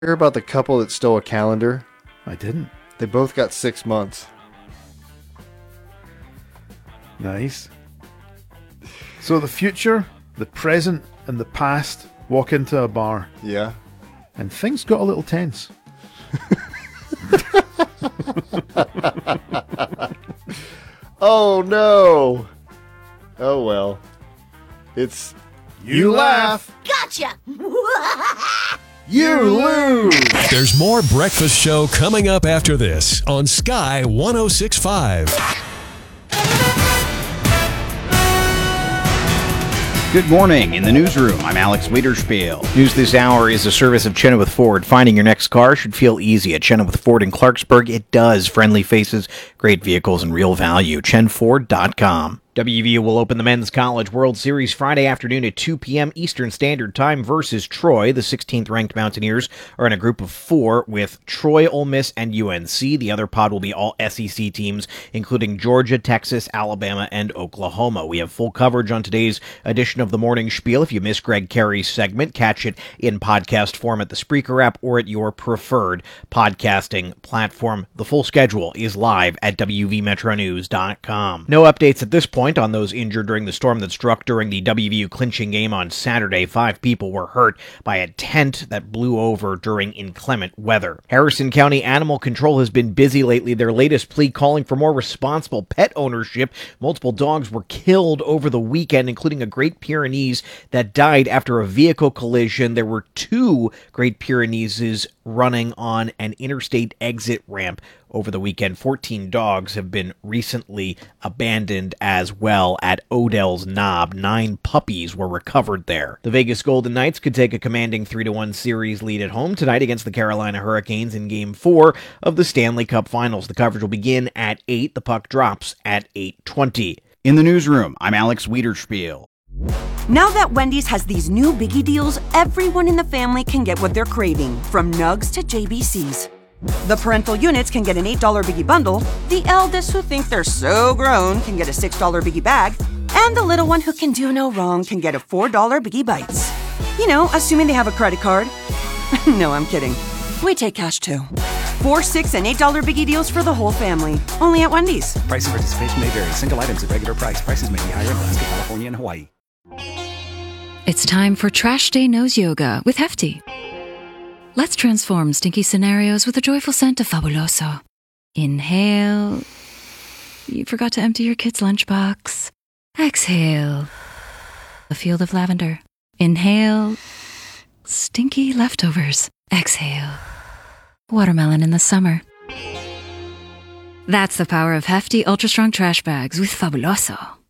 Hear about the couple that stole a calendar? I didn't. They both got 6 months. Nice. So the future, the present, and the past walk into a bar, Yeah. and things got a little tense. Oh no. Oh well. It's you laugh, Gotcha! you lose. There's more Breakfast Show coming up after this on Sky 106.5. Good morning. In the newsroom, I'm Alex Wiederspiel. News this hour is a service of Chenoweth Ford. Finding your next car should feel easy. At Chenoweth Ford in Clarksburg, it does. Friendly faces, great vehicles, and real value. ChenFord.com. WVU will open the Men's College World Series Friday afternoon at 2 p.m. Eastern Standard Time versus Troy. The 16th-ranked Mountaineers are in a group of 4 with Troy, Ole Miss, and UNC. The other pod will be all SEC teams, including Georgia, Texas, Alabama, and Oklahoma. We have full coverage on today's edition of the Morning Spiel. If you missed Greg Carey's segment, catch it in podcast form at the Spreaker app or at your preferred podcasting platform. The full schedule is live at WVMetroNews.com. No updates at this point on those injured during the storm that struck during the WVU clinching game on Saturday. 5 people were hurt by a tent that blew over during inclement weather. Harrison County Animal Control has been busy lately. Their latest plea calling for more responsible pet ownership. Multiple dogs were killed over the weekend, including a Great Pyrenees that died after a vehicle collision. There were 2 Great Pyreneeses running on an interstate exit ramp over the weekend. 14 dogs have been recently abandoned as well at Odell's Knob. 9 puppies were recovered there. The Vegas Golden Knights could take a commanding 3-1 series lead at home tonight against the Carolina Hurricanes in Game 4 of the Stanley Cup Finals. The coverage will begin at 8. The puck drops at 8:20. In the newsroom, I'm Alex Wiederspiel. Now that Wendy's has these new biggie deals, everyone in the family can get what they're craving, from nugs to JBCs. The parental units can get an $8 biggie bundle, the eldest who think they're so grown can get a $6 biggie bag, and the little one who can do no wrong can get a $4 biggie bites. You know, assuming they have a credit card. No, I'm kidding. We take cash too. 4, 6, and $8 biggie deals for the whole family. Only at Wendy's. Price and participation may vary. Single items at regular price. Prices may be higher in Alaska, California, and Hawaii. It's time for Trash Day Nose Yoga with Hefty. Let's transform stinky scenarios with a joyful scent of Fabuloso. Inhale. You forgot to empty your kid's lunchbox. Exhale. A field of lavender. Inhale. Stinky leftovers. Exhale. Watermelon in the summer. That's the power of Hefty Ultra Strong Trash Bags with Fabuloso.